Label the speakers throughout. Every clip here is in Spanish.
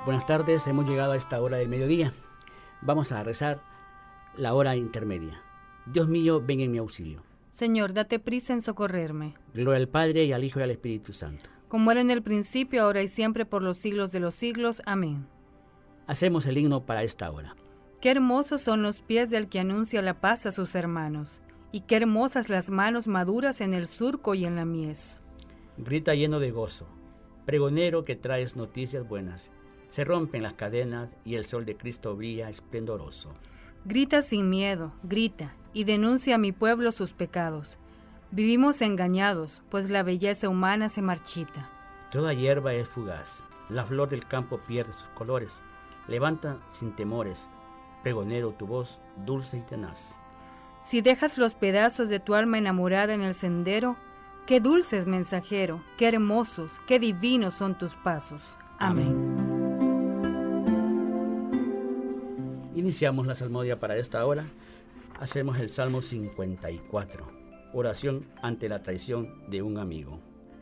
Speaker 1: Buenas tardes, hemos llegado a esta hora del mediodía. Vamos a rezar la hora intermedia. Dios mío, ven en mi auxilio.
Speaker 2: Señor, date prisa en socorrerme.
Speaker 1: Gloria al Padre, y al Hijo, y al Espíritu Santo.
Speaker 2: Como era en el principio, ahora y siempre, por los siglos de los siglos. Amén.
Speaker 1: Hacemos el himno para esta hora.
Speaker 2: Qué hermosos son los pies del que anuncia la paz a sus hermanos, y qué hermosas las manos maduras en el surco y en la mies.
Speaker 1: Grita lleno de gozo, pregonero que traes noticias buenas. Se rompen las cadenas y el sol de Cristo brilla esplendoroso.
Speaker 2: Grita sin miedo, grita, y denuncia a mi pueblo sus pecados. Vivimos engañados, pues la belleza humana se marchita.
Speaker 1: Toda hierba es fugaz, la flor del campo pierde sus colores. Levanta sin temores, pregonero, tu voz dulce y tenaz.
Speaker 2: Si dejas los pedazos de tu alma enamorada en el sendero, qué dulces, mensajero, qué hermosos, qué divinos son tus pasos. Amén.
Speaker 1: Iniciamos la salmodia para esta hora. Hacemos el Salmo 54, oración ante la traición de un amigo.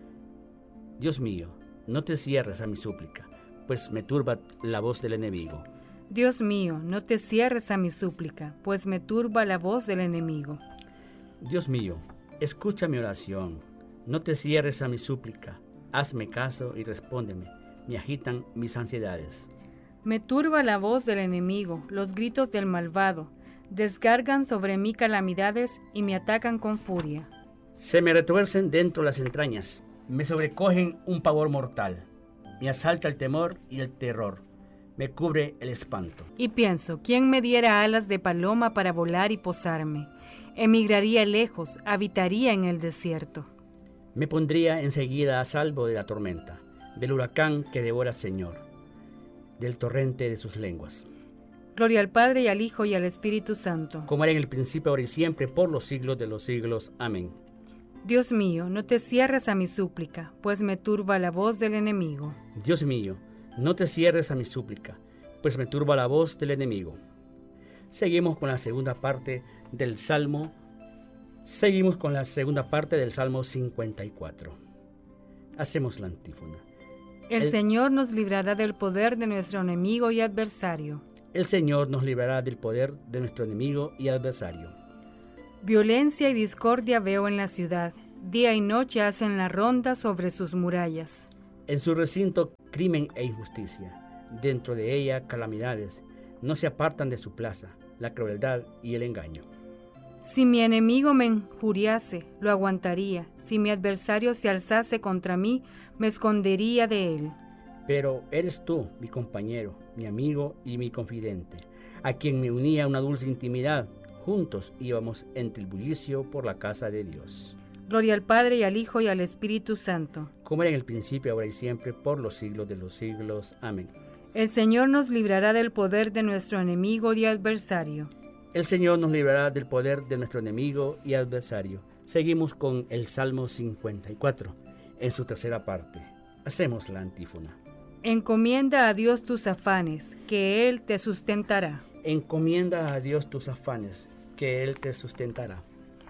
Speaker 1: Dios mío, no te cierres a mi súplica, pues me turba la voz del enemigo.
Speaker 2: Dios mío, no te cierres a mi súplica, pues me turba la voz del enemigo.
Speaker 1: Dios mío, escucha mi oración, no te cierres a mi súplica, hazme caso y respóndeme, me agitan mis ansiedades.
Speaker 2: Me turba la voz del enemigo, los gritos del malvado, descargan sobre mí calamidades y me atacan con furia.
Speaker 1: Se me retuercen dentro las entrañas, me sobrecogen un pavor mortal, me asalta el temor y el terror, me cubre el espanto.
Speaker 2: Y pienso, ¿quién me diera alas de paloma para volar y posarme? Emigraría lejos, habitaría en el desierto.
Speaker 1: Me pondría enseguida a salvo de la tormenta, del huracán que devora Señor, del torrente de sus lenguas.
Speaker 2: Gloria al Padre, y al Hijo, y al Espíritu Santo.
Speaker 1: Como era en el principio, ahora y siempre, por los siglos de los siglos. Amén.
Speaker 2: Dios mío, no te cierres a mi súplica, pues me turba la voz del enemigo.
Speaker 1: Dios mío, no te cierres a mi súplica, pues me turba la voz del enemigo. Seguimos con la segunda parte del Salmo. Seguimos con la segunda parte del Salmo 54. Hacemos la antífona.
Speaker 2: El Señor nos librará del poder de nuestro enemigo y adversario.
Speaker 1: El Señor nos librará del poder de nuestro enemigo y adversario.
Speaker 2: Violencia y discordia veo en la ciudad. Día y noche hacen la ronda sobre sus murallas.
Speaker 1: En su recinto, crimen e injusticia. Dentro de ella, calamidades. No se apartan de su plaza, la crueldad y el engaño.
Speaker 2: Si mi enemigo me injuriase, lo aguantaría. Si mi adversario se alzase contra mí, me escondería de él.
Speaker 1: Pero eres tú, mi compañero, mi amigo y mi confidente, a quien me unía una dulce intimidad. Juntos íbamos entre el bullicio por la casa de Dios.
Speaker 2: Gloria al Padre, y al Hijo, y al Espíritu Santo.
Speaker 1: Como era en el principio, ahora y siempre, por los siglos de los siglos. Amén.
Speaker 2: El Señor nos librará del poder de nuestro enemigo y adversario.
Speaker 1: El Señor nos librará del poder de nuestro enemigo y adversario. Seguimos con el Salmo 54, en su tercera parte. Hacemos la antífona.
Speaker 2: Encomienda a Dios tus afanes, que Él te sustentará.
Speaker 1: Encomienda a Dios tus afanes, que Él te sustentará.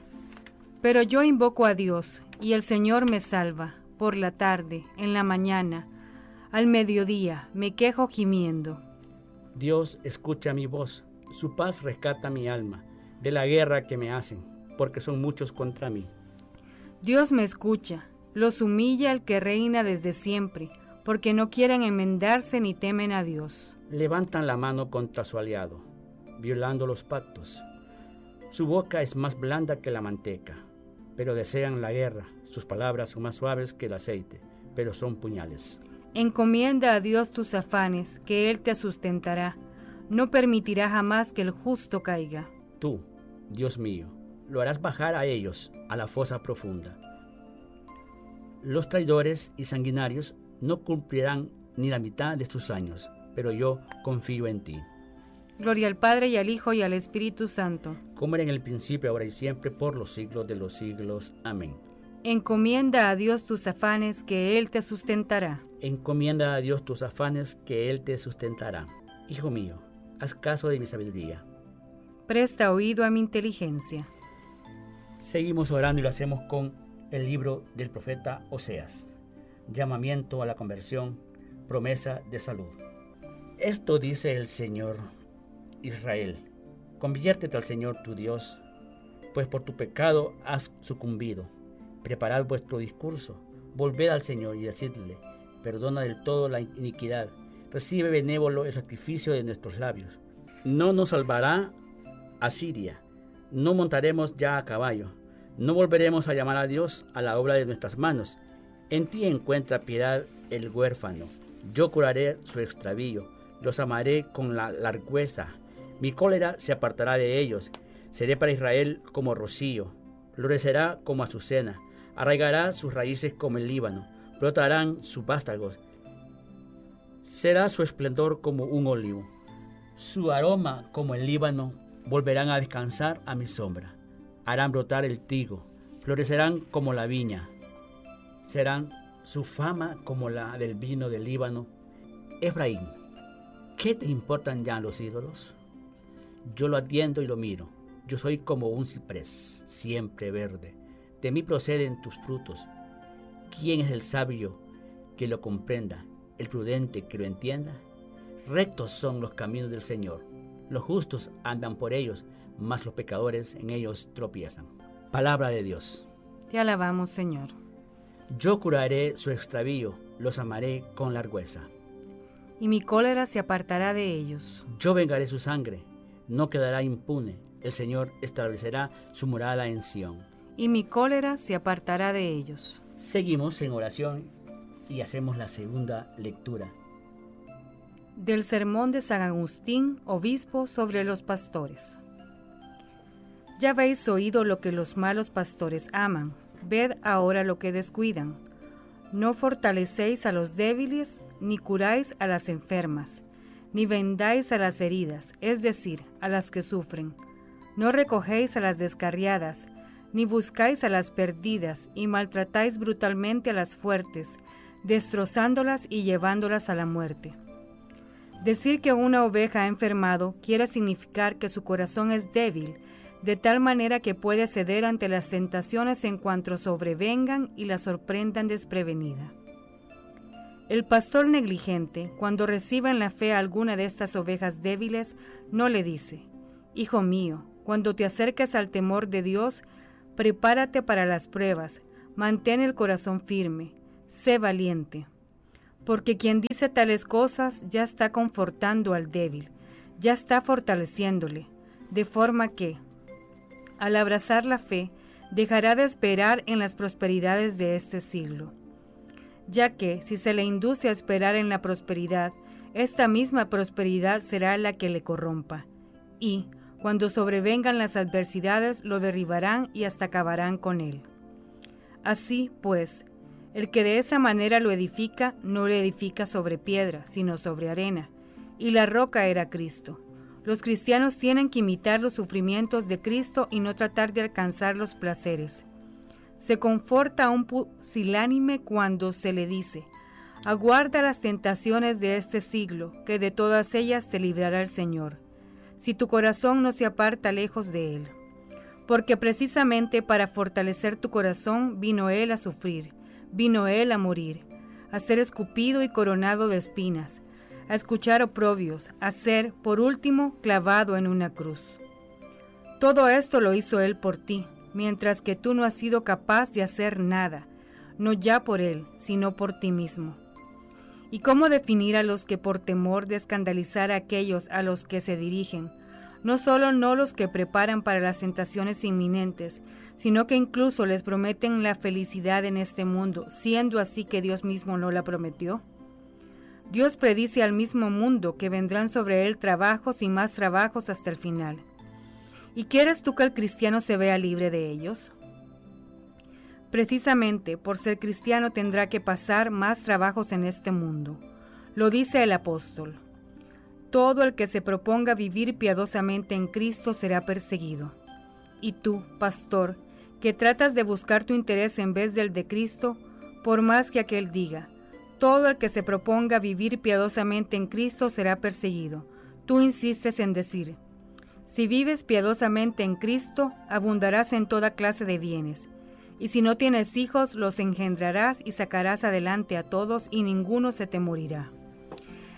Speaker 2: Pero yo invoco a Dios, y el Señor me salva. Por la tarde, en la mañana, al mediodía, me quejo gimiendo.
Speaker 1: Dios escucha mi voz, su paz rescata mi alma, de la guerra que me hacen, porque son muchos contra mí.
Speaker 2: Dios me escucha, los humilla el que reina desde siempre, porque no quieren enmendarse ni temen a Dios.
Speaker 1: Levantan la mano contra su aliado, violando los pactos. Su boca es más blanda que la manteca, pero desean la guerra. Sus palabras son más suaves que el aceite, pero son puñales.
Speaker 2: Encomienda a Dios tus afanes, que Él te sustentará. No permitirá jamás que el justo caiga.
Speaker 1: Tú, Dios mío, lo harás bajar a ellos a la fosa profunda. Los traidores y sanguinarios no cumplirán ni la mitad de sus años, pero yo confío en ti.
Speaker 2: Gloria al Padre, y al Hijo, y al Espíritu Santo.
Speaker 1: Como era en el principio, ahora y siempre, por los siglos de los siglos. Amén.
Speaker 2: Encomienda a Dios tus afanes, que Él te sustentará.
Speaker 1: Encomienda a Dios tus afanes, que Él te sustentará. Hijo mío, haz caso de mi sabiduría.
Speaker 2: Presta oído a mi inteligencia.
Speaker 1: Seguimos orando y lo hacemos con el libro del profeta Oseas. Llamamiento a la conversión, promesa de salud. Esto dice el Señor Israel: conviértete al Señor tu Dios, pues por tu pecado has sucumbido. Preparad vuestro discurso, volved al Señor y decidle: perdona del todo la iniquidad, recibe benévolo el sacrificio de nuestros labios. No nos salvará Asiria, no montaremos ya a caballo, no volveremos a llamar a Dios a la obra de nuestras manos. En ti encuentra piedad el huérfano, yo curaré su extravío, los amaré con la largüeza, mi cólera se apartará de ellos, seré para Israel como rocío, florecerá como azucena, arraigará sus raíces como el Líbano, brotarán sus vástagos, será su esplendor como un olivo, su aroma como el Líbano, volverán a descansar a mi sombra, harán brotar el trigo, florecerán como la viña, serán su fama como la del vino del Líbano. Efraín, ¿qué te importan ya los ídolos? Yo lo atiendo y lo miro, yo soy como un ciprés, siempre verde, de mí proceden tus frutos. ¿Quién es el sabio que lo comprenda, el prudente que lo entienda? Rectos son los caminos del Señor, los justos andan por ellos, mas los pecadores en ellos tropiezan. Palabra de Dios.
Speaker 2: Te alabamos, Señor.
Speaker 1: Yo curaré su extravío, los amaré con largüeza.
Speaker 2: Y mi cólera se apartará de ellos.
Speaker 1: Yo vengaré su sangre, no quedará impune. El Señor establecerá su morada en Sión.
Speaker 2: Y mi cólera se apartará de ellos.
Speaker 1: Seguimos en oración y hacemos la segunda lectura.
Speaker 2: Del sermón de San Agustín, obispo, sobre los pastores. Ya habéis oído lo que los malos pastores aman, ved ahora lo que descuidan. No fortalecéis a los débiles, ni curáis a las enfermas, ni vendáis a las heridas, es decir, a las que sufren. No recogéis a las descarriadas, ni buscáis a las perdidas, y maltratáis brutalmente a las fuertes, destrozándolas y llevándolas a la muerte. Decir que una oveja ha enfermado quiere significar que su corazón es débil, de tal manera que puede ceder ante las tentaciones en cuanto sobrevengan y la sorprendan desprevenida. El pastor negligente, cuando reciba en la fe a alguna de estas ovejas débiles, no le dice: Hijo mío, cuando te acerques al temor de Dios, prepárate para las pruebas, mantén el corazón firme, sé valiente. Porque quien dice tales cosas ya está confortando al débil, ya está fortaleciéndole, de forma que, al abrazar la fe, dejará de esperar en las prosperidades de este siglo. Ya que, si se le induce a esperar en la prosperidad, esta misma prosperidad será la que le corrompa, y, cuando sobrevengan las adversidades, lo derribarán y hasta acabarán con él. Así, pues, el que de esa manera lo edifica, no lo edifica sobre piedra, sino sobre arena, y la roca era Cristo. Los cristianos tienen que imitar los sufrimientos de Cristo y no tratar de alcanzar los placeres. Se conforta a un pusilánime cuando se le dice: aguarda las tentaciones de este siglo, que de todas ellas te librará el Señor, si tu corazón no se aparta lejos de Él. Porque precisamente para fortalecer tu corazón vino Él a sufrir, vino Él a morir, a ser escupido y coronado de espinas, a escuchar oprobios, a ser, por último, clavado en una cruz. Todo esto lo hizo Él por ti, mientras que tú no has sido capaz de hacer nada, no ya por Él, sino por ti mismo. ¿Y cómo definir a los que por temor de escandalizar a aquellos a los que se dirigen, no solo no los que preparan para las tentaciones inminentes, sino que incluso les prometen la felicidad en este mundo, siendo así que Dios mismo no la prometió? Dios predice al mismo mundo que vendrán sobre él trabajos y más trabajos hasta el final. ¿Y quieres tú que el cristiano se vea libre de ellos? Precisamente por ser cristiano tendrá que pasar más trabajos en este mundo. Lo dice el apóstol: todo el que se proponga vivir piadosamente en Cristo será perseguido. Y tú, pastor, que tratas de buscar tu interés en vez del de Cristo, por más que aquel diga: todo el que se proponga vivir piadosamente en Cristo será perseguido, tú insistes en decir: si vives piadosamente en Cristo, abundarás en toda clase de bienes. Y si no tienes hijos, los engendrarás y sacarás adelante a todos, y ninguno se te morirá.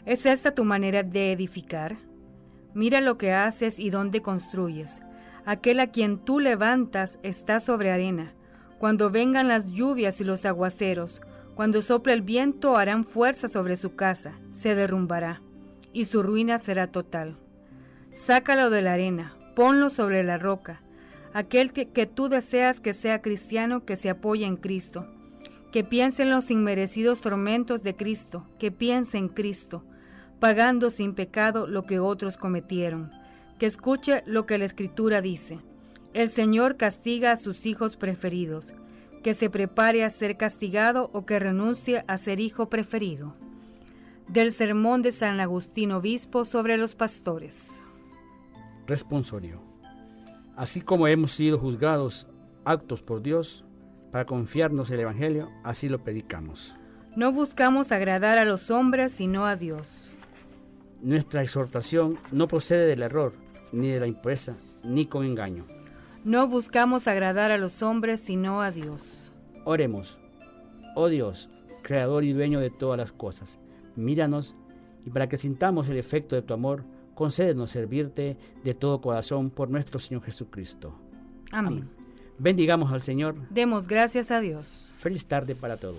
Speaker 2: ¿Es esta tu manera de edificar? Mira lo que haces y dónde construyes. Aquel a quien tú levantas está sobre arena. Cuando vengan las lluvias y los aguaceros, cuando sople el viento harán fuerza sobre su casa, se derrumbará, y su ruina será total. Sácalo de la arena, ponlo sobre la roca. Aquel que tú deseas que sea cristiano, que se apoye en Cristo, que piense en los inmerecidos tormentos de Cristo, que piense en Cristo, pagando sin pecado lo que otros cometieron, que escuche lo que la Escritura dice. El Señor castiga a sus hijos preferidos, que se prepare a ser castigado o que renuncie a ser hijo preferido. Del sermón de San Agustín Obispo sobre los pastores.
Speaker 1: Responsorio. Así como hemos sido juzgados aptos por Dios para confiarnos el Evangelio, así lo predicamos.
Speaker 2: No buscamos agradar a los hombres, sino a Dios.
Speaker 1: Nuestra exhortación no procede del error, ni de la impureza, ni con engaño.
Speaker 2: No buscamos agradar a los hombres, sino a Dios.
Speaker 1: Oremos. Oh Dios, creador y dueño de todas las cosas, míranos y para que sintamos el efecto de tu amor, concédenos servirte de todo corazón por nuestro Señor Jesucristo.
Speaker 2: Amén.
Speaker 1: Bendigamos al Señor.
Speaker 2: Demos gracias a Dios.
Speaker 1: Feliz tarde para todos.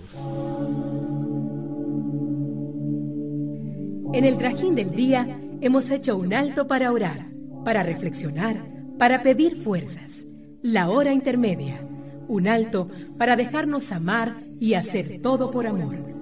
Speaker 3: En el trajín del día hemos hecho un alto para orar, para reflexionar, para pedir fuerzas. La hora intermedia, un alto para dejarnos amar y hacer todo por amor.